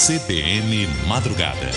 CBN Madrugada.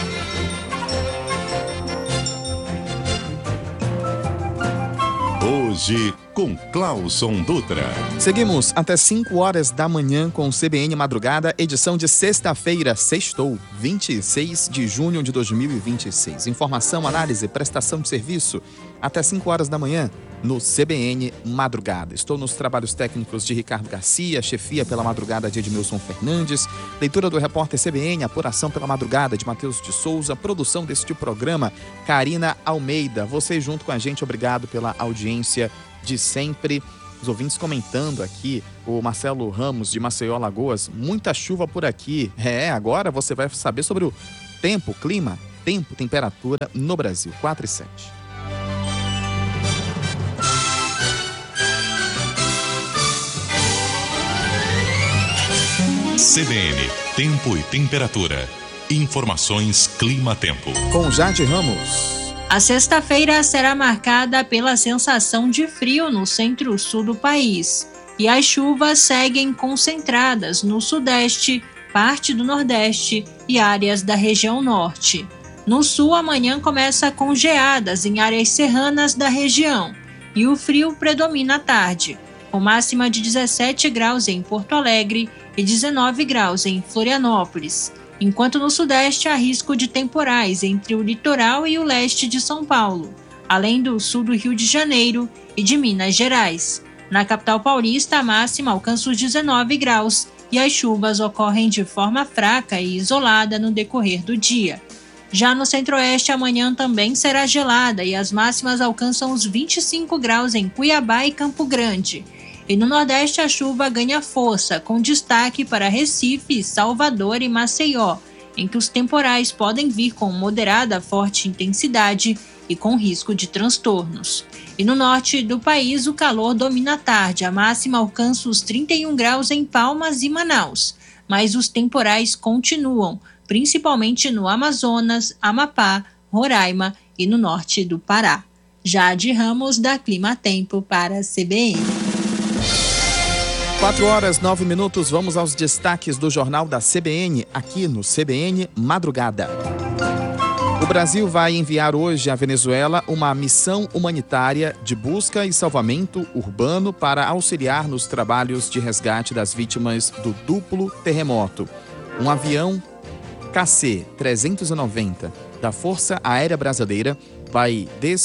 Hoje com Clauson Dutra. Seguimos até 5 horas da manhã com o CBN Madrugada, edição de sexta-feira, sextou, 26 de junho de 2026. Informação, análise, prestação de serviço, até 5 horas da manhã no CBN Madrugada. Estou nos trabalhos técnicos de Ricardo Garcia, chefia pela madrugada de Edmilson Fernandes, leitura do repórter CBN, apuração pela madrugada de Matheus de Souza, produção deste programa, Karina Almeida. Você junto com a gente, obrigado pela audiência de sempre. Os ouvintes comentando aqui, o Marcelo Ramos de Maceió, Alagoas, muita chuva por aqui. Agora você vai saber sobre o tempo, clima, temperatura no Brasil, 4 e 7. CBN, tempo e temperatura. Informações Clima-Tempo. Com Jade Ramos. A sexta-feira será marcada pela sensação de frio no centro-sul do país e as chuvas seguem concentradas no sudeste, parte do nordeste e áreas da região norte. No sul, amanhã começa com geadas em áreas serranas da região e o frio predomina à tarde, com máxima de 17 graus em Porto Alegre e 19 graus em Florianópolis, enquanto no sudeste há risco de temporais entre o litoral e o leste de São Paulo, além do sul do Rio de Janeiro e de Minas Gerais. Na capital paulista, a máxima alcança os 19 graus e as chuvas ocorrem de forma fraca e isolada no decorrer do dia. Já no centro-oeste, amanhã também será gelada e as máximas alcançam os 25 graus em Cuiabá e Campo Grande. E no Nordeste a chuva ganha força, com destaque para Recife, Salvador e Maceió, em que os temporais podem vir com moderada a forte intensidade e com risco de transtornos. E no norte do país o calor domina a tarde, a máxima alcança os 31 graus em Palmas e Manaus, mas os temporais continuam, principalmente no Amazonas, Amapá, Roraima e no norte do Pará. Jade Ramos, da Clima Tempo para a CBN. 4 horas, 9 minutos, vamos aos destaques do Jornal da CBN, aqui no CBN Madrugada. O Brasil vai enviar hoje à Venezuela uma missão humanitária de busca e salvamento urbano para auxiliar nos trabalhos de resgate das vítimas do duplo terremoto. Um avião KC-390 da Força Aérea Brasileira vai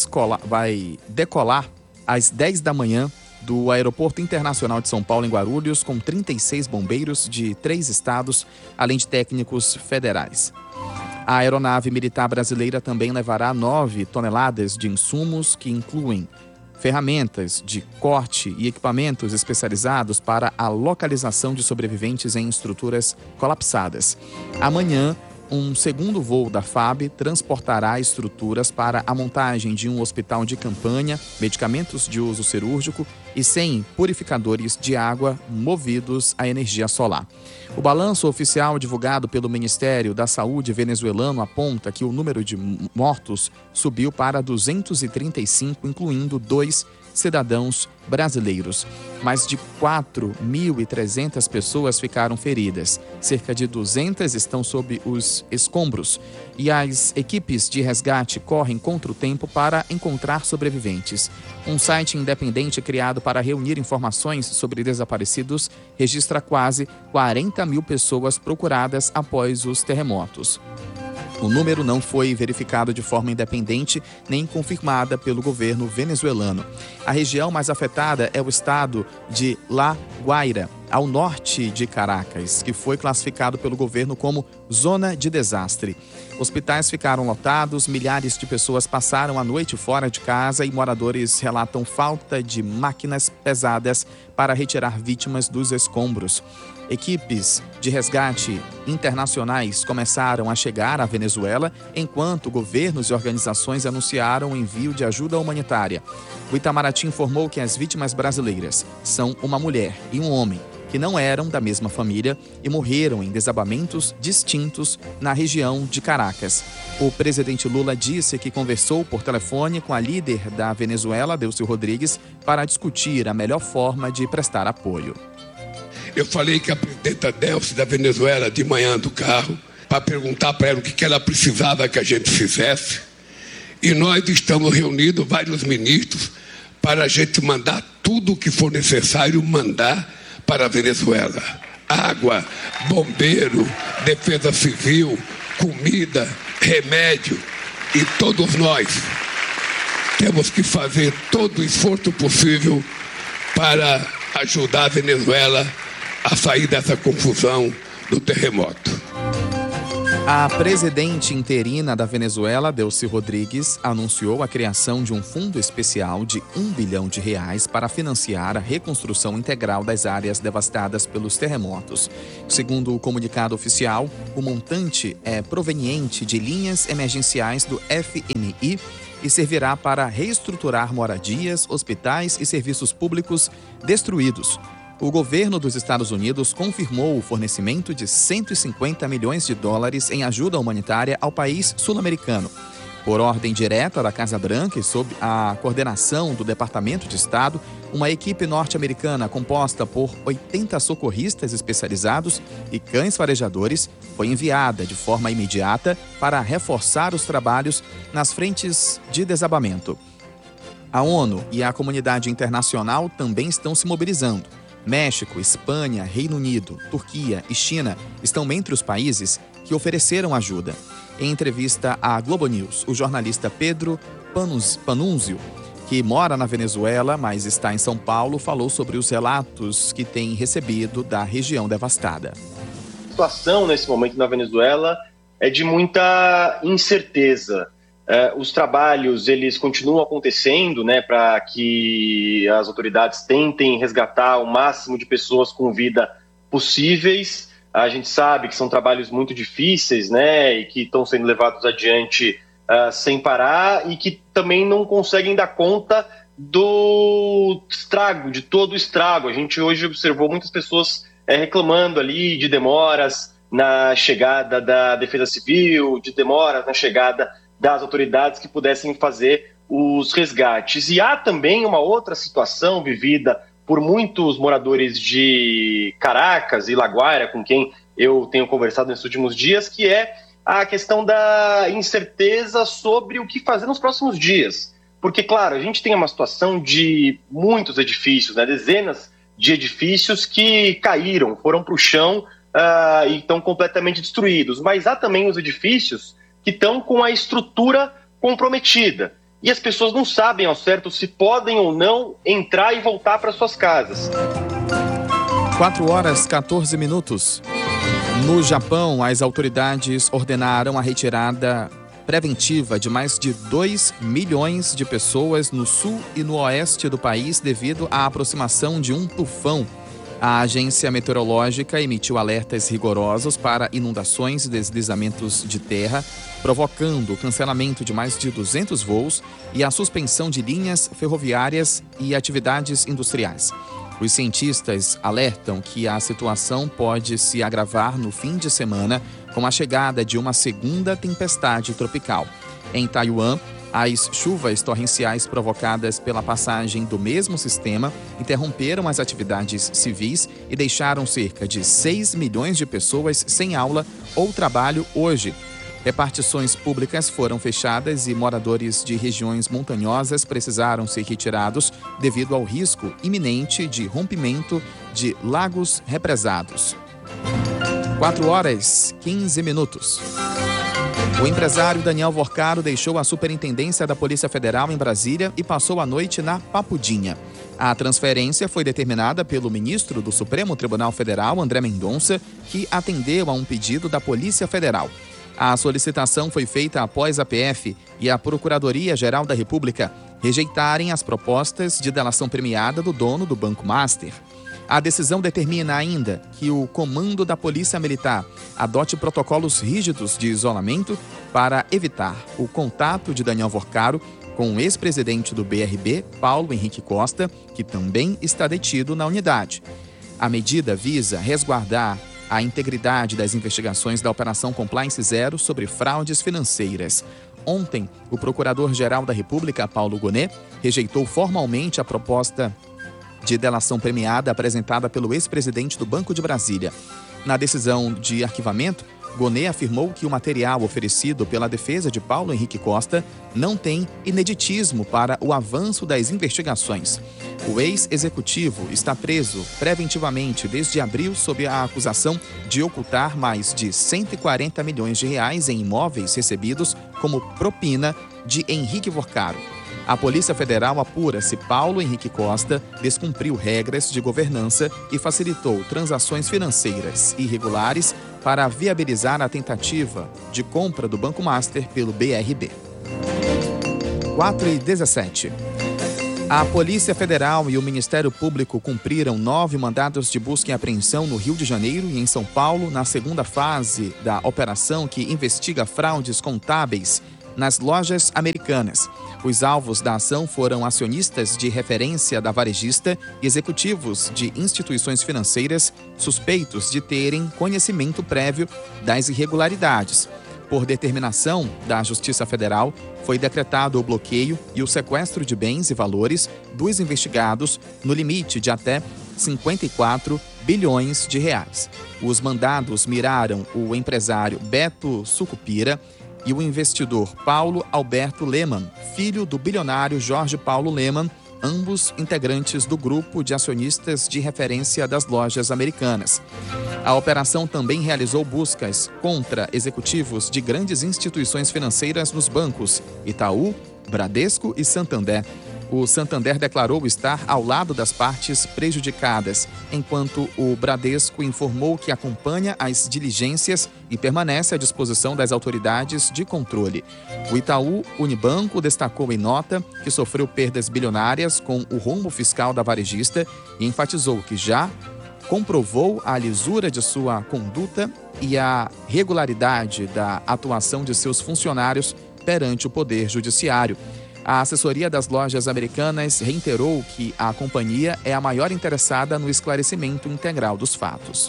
decolar às 10 da manhã do Aeroporto Internacional de São Paulo, em Guarulhos, com 36 bombeiros de 3 estados, além de técnicos federais. A aeronave militar brasileira também levará 9 toneladas de insumos que incluem ferramentas de corte e equipamentos especializados para a localização de sobreviventes em estruturas colapsadas. Amanhã, um segundo voo da FAB transportará estruturas para a montagem de um hospital de campanha, medicamentos de uso cirúrgico e 100 purificadores de água movidos à energia solar. O balanço oficial divulgado pelo Ministério da Saúde venezuelano aponta que o número de mortos subiu para 235, incluindo 2 cidadãos brasileiros. Mais de 4.300 pessoas ficaram feridas. Cerca de 200 estão sob os escombros e as equipes de resgate correm contra o tempo para encontrar sobreviventes. Um site independente criado para reunir informações sobre desaparecidos registra quase 40 mil pessoas procuradas após os terremotos. O número não foi verificado de forma independente nem confirmada pelo governo venezuelano. A região mais afetada é o estado de La Guaira, ao norte de Caracas, que foi classificado pelo governo como zona de desastre. Hospitais ficaram lotados, milhares de pessoas passaram a noite fora de casa e moradores relatam falta de máquinas pesadas para retirar vítimas dos escombros. Equipes de resgate internacionais começaram a chegar à Venezuela, enquanto governos e organizações anunciaram o envio de ajuda humanitária. O Itamaraty informou que as vítimas brasileiras são uma mulher e um homem, que não eram da mesma família e morreram em desabamentos distintos na região de Caracas. O presidente Lula disse que conversou por telefone com a líder da Venezuela, Delcy Rodrigues, para discutir a melhor forma de prestar apoio. Eu falei que a presidenta Delcy da Venezuela de manhã do carro para perguntar para ela o que ela precisava que a gente fizesse. E nós estamos reunidos, vários ministros, para a gente mandar tudo o que for necessário mandar para a Venezuela. Água, bombeiro, defesa civil, comida, remédio. E todos nós temos que fazer todo o esforço possível para ajudar a Venezuela a sair dessa confusão do terremoto. A presidente interina da Venezuela, Delcy Rodrigues, anunciou a criação de um fundo especial de R$1 bilhão para financiar a reconstrução integral das áreas devastadas pelos terremotos. Segundo o comunicado oficial, o montante é proveniente de linhas emergenciais do FMI e servirá para reestruturar moradias, hospitais e serviços públicos destruídos. O governo dos Estados Unidos confirmou o fornecimento de $150 milhões em ajuda humanitária ao país sul-americano. Por ordem direta da Casa Branca e sob a coordenação do Departamento de Estado, uma equipe norte-americana composta por 80 socorristas especializados e cães farejadores foi enviada de forma imediata para reforçar os trabalhos nas frentes de desabamento. A ONU e a comunidade internacional também estão se mobilizando. México, Espanha, Reino Unido, Turquia e China estão entre os países que ofereceram ajuda. Em entrevista à Globo News, o jornalista Pedro Panunzio, que mora na Venezuela, mas está em São Paulo, falou sobre os relatos que tem recebido da região devastada. A situação nesse momento na Venezuela é de muita incerteza. Os trabalhos, eles continuam acontecendo, né, para que as autoridades tentem resgatar o máximo de pessoas com vida possíveis. A gente sabe que são trabalhos muito difíceis, né, e que estão sendo levados adiante sem parar e que também não conseguem dar conta do estrago, de todo o estrago. A gente hoje observou muitas pessoas reclamando ali de demoras na chegada da Defesa Civil, de demoras na chegada das autoridades que pudessem fazer os resgates. E há também uma outra situação vivida por muitos moradores de Caracas e La Guaira, com quem eu tenho conversado nesses últimos dias, que é a questão da incerteza sobre o que fazer nos próximos dias. Porque, claro, a gente tem uma situação de muitos edifícios, né, dezenas de edifícios que caíram, foram para o chão e estão completamente destruídos. Mas há também os edifícios que estão com a estrutura comprometida. E as pessoas não sabem ao certo se podem ou não entrar e voltar para suas casas. 4h14. No Japão, as autoridades ordenaram a retirada preventiva de mais de 2 milhões de pessoas no sul e no oeste do país devido à aproximação de um tufão. A agência meteorológica emitiu alertas rigorosos para inundações e deslizamentos de terra, provocando o cancelamento de mais de 200 voos e a suspensão de linhas ferroviárias e atividades industriais. Os cientistas alertam que a situação pode se agravar no fim de semana com a chegada de uma segunda tempestade tropical. Em Taiwan, as chuvas torrenciais provocadas pela passagem do mesmo sistema interromperam as atividades civis e deixaram cerca de 6 milhões de pessoas sem aula ou trabalho hoje. Repartições públicas foram fechadas e moradores de regiões montanhosas precisaram ser retirados devido ao risco iminente de rompimento de lagos represados. 4h15. O empresário Daniel Vorcaro deixou a Superintendência da Polícia Federal em Brasília e passou a noite na Papudinha. A transferência foi determinada pelo ministro do Supremo Tribunal Federal, André Mendonça, que atendeu a um pedido da Polícia Federal. A solicitação foi feita após a PF e a Procuradoria-Geral da República rejeitarem as propostas de delação premiada do dono do Banco Master. A decisão determina ainda que o comando da Polícia Militar adote protocolos rígidos de isolamento para evitar o contato de Daniel Vorcaro com o ex-presidente do BRB, Paulo Henrique Costa, que também está detido na unidade. A medida visa resguardar a integridade das investigações da Operação Compliance Zero sobre fraudes financeiras. Ontem, o Procurador-Geral da República, Paulo Gonet, rejeitou formalmente a proposta de delação premiada apresentada pelo ex-presidente do Banco de Brasília. Na decisão de arquivamento, Gonê afirmou que o material oferecido pela defesa de Paulo Henrique Costa não tem ineditismo para o avanço das investigações. O ex-executivo está preso preventivamente desde abril sob a acusação de ocultar mais de 140 milhões de reais em imóveis recebidos como propina de Henrique Vorcaro. A Polícia Federal apura se Paulo Henrique Costa descumpriu regras de governança e facilitou transações financeiras irregulares para viabilizar a tentativa de compra do Banco Master pelo BRB. 4h17. A Polícia Federal e o Ministério Público cumpriram 9 mandados de busca e apreensão no Rio de Janeiro e em São Paulo, na segunda fase da operação que investiga fraudes contábeis nas lojas americanas. Os alvos da ação foram acionistas de referência da varejista e executivos de instituições financeiras suspeitos de terem conhecimento prévio das irregularidades. Por determinação da Justiça Federal, foi decretado o bloqueio e o sequestro de bens e valores dos investigados no limite de até 54 bilhões de reais. Os mandados miraram o empresário Beto Sucupira e o investidor Paulo Alberto Leman, filho do bilionário Jorge Paulo Leman, ambos integrantes do grupo de acionistas de referência das lojas americanas. A operação também realizou buscas contra executivos de grandes instituições financeiras nos bancos Itaú, Bradesco e Santander. O Santander declarou estar ao lado das partes prejudicadas, enquanto o Bradesco informou que acompanha as diligências e permanece à disposição das autoridades de controle. O Itaú Unibanco destacou em nota que sofreu perdas bilionárias com o rombo fiscal da varejista e enfatizou que já comprovou a lisura de sua conduta e a regularidade da atuação de seus funcionários perante o Poder Judiciário. A assessoria das lojas americanas reiterou que a companhia é a maior interessada no esclarecimento integral dos fatos.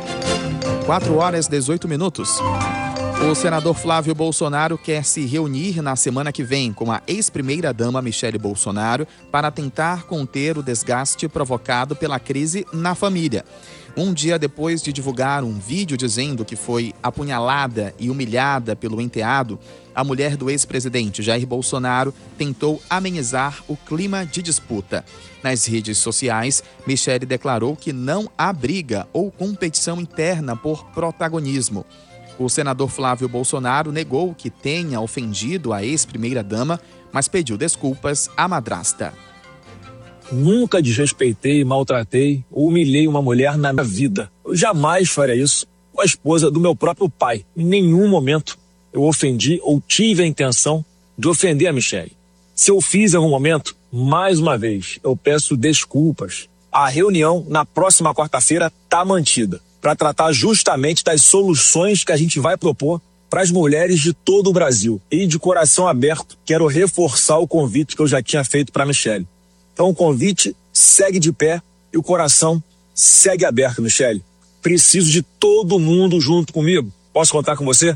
4h18. O senador Flávio Bolsonaro quer se reunir na semana que vem com a ex-primeira-dama Michele Bolsonaro para tentar conter o desgaste provocado pela crise na família. Um dia depois de divulgar um vídeo dizendo que foi apunhalada e humilhada pelo enteado, a mulher do ex-presidente Jair Bolsonaro tentou amenizar o clima de disputa. Nas redes sociais, Michele declarou que não há briga ou competição interna por protagonismo. O senador Flávio Bolsonaro negou que tenha ofendido a ex-primeira-dama, mas pediu desculpas à madrasta. Nunca desrespeitei, maltratei ou humilhei uma mulher na minha vida. Eu jamais faria isso com a esposa do meu próprio pai. Em nenhum momento eu ofendi ou tive a intenção de ofender a Michele. Se eu fiz em algum momento, mais uma vez, eu peço desculpas. A reunião na próxima quarta-feira está mantida para tratar justamente das soluções que a gente vai propor para as mulheres de todo o Brasil. E de coração aberto, quero reforçar o convite que eu já tinha feito para a Michele. Então o convite segue de pé e o coração segue aberto, Michele. Preciso de todo mundo junto comigo. Posso contar com você?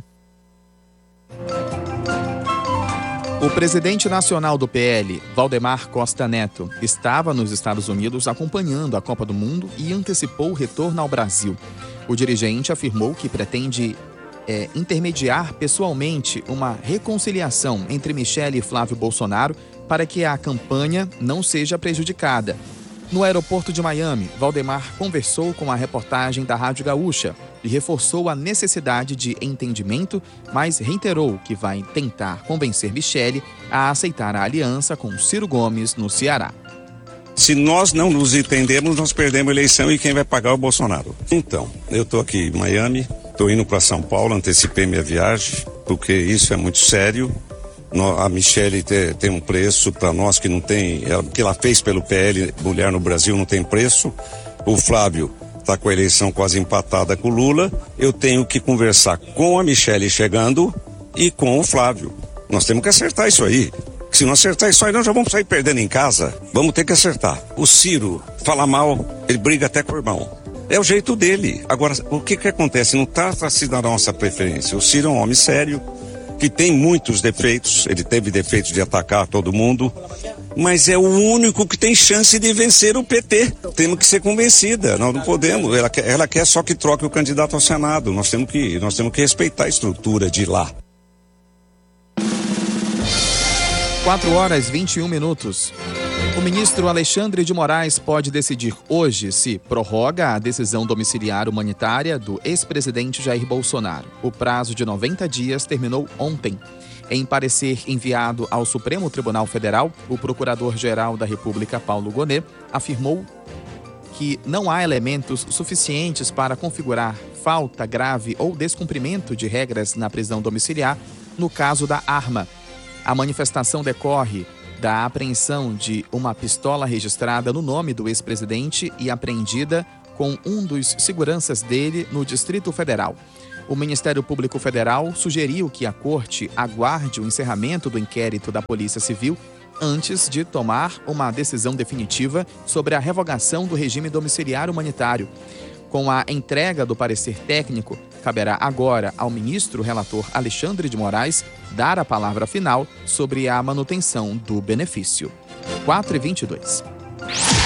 O presidente nacional do PL, Valdemar Costa Neto, estava nos Estados Unidos acompanhando a Copa do Mundo e antecipou o retorno ao Brasil. O dirigente afirmou que pretende intermediar pessoalmente uma reconciliação entre Michele e Flávio Bolsonaro para que a campanha não seja prejudicada. No aeroporto de Miami, Valdemar conversou com a reportagem da Rádio Gaúcha e reforçou a necessidade de entendimento, mas reiterou que vai tentar convencer Michele a aceitar a aliança com Ciro Gomes no Ceará. Se nós não nos entendermos, nós perdemos a eleição e quem vai pagar é o Bolsonaro. Então, eu estou aqui em Miami, estou indo para São Paulo, antecipei minha viagem, porque isso é muito sério. A Michele tem um preço para nós que não tem, o que ela fez pelo PL, mulher no Brasil, não tem preço. O Flávio está com a eleição quase empatada com o Lula. Eu tenho que conversar com a Michele chegando e com o Flávio. Nós temos que acertar isso aí. Se não acertar isso aí, nós já vamos sair perdendo em casa. Vamos ter que acertar. O Ciro fala mal, ele briga até com o irmão. É o jeito dele. Agora, o que acontece? Não trata-se da nossa preferência. O Ciro é um homem sério, que tem muitos defeitos, ele teve defeitos de atacar todo mundo, mas é o único que tem chance de vencer o PT. Temos que ser convencida, nós não podemos. Ela quer só que troque o candidato ao Senado. Nós temos que respeitar a estrutura de lá. 4h21. O ministro Alexandre de Moraes pode decidir hoje se prorroga a decisão domiciliar humanitária do ex-presidente Jair Bolsonaro. O prazo de 90 dias terminou ontem. Em parecer enviado ao Supremo Tribunal Federal, o Procurador-Geral da República, Paulo Gonet, afirmou que não há elementos suficientes para configurar falta grave ou descumprimento de regras na prisão domiciliar no caso da arma. A manifestação decorre da apreensão de uma pistola registrada no nome do ex-presidente e apreendida com um dos seguranças dele no Distrito Federal. O Ministério Público Federal sugeriu que a Corte aguarde o encerramento do inquérito da Polícia Civil antes de tomar uma decisão definitiva sobre a revogação do regime domiciliar humanitário. Com a entrega do parecer técnico, caberá agora ao ministro relator Alexandre de Moraes dar a palavra final sobre a manutenção do benefício. 4h22.